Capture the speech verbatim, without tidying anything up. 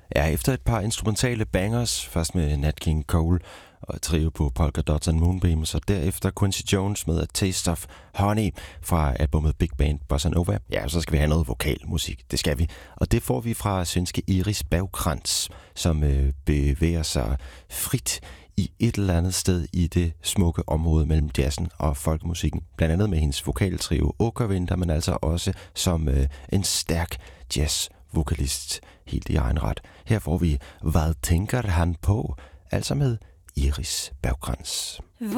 Ja, efter et par instrumentale bangers, først med Nat King Cole og et trio på Polka Dots and Moonbeams, og derefter Quincy Jones med A Taste of Honey fra albumet Big Band Bossa Nova. Ja, så skal vi have noget vokalmusik, det skal vi. Og det får vi fra svenske Iris Bergkrans, som øh, bevæger sig frit i et eller andet sted i det smukke område mellem jazzen og folkemusikken. Blandt andet med hendes vokaltrio Åkervinter, men altså også som øh, en stærk jazzvokalist helt i egen ret. Her får vi Hvad tænker han på? Altså med Iris Bergkrans.